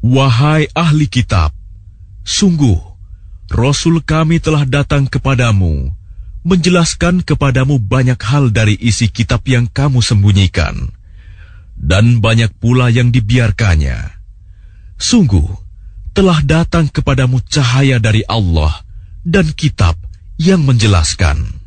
Wahai ahli kitab, sungguh Rasul kami telah datang kepadamu, menjelaskan kepadamu banyak hal dari isi kitab yang kamu sembunyikan, dan banyak pula yang dibiarkannya. Sungguh, telah datang kepadamu cahaya dari Allah dan kitab yang menjelaskan.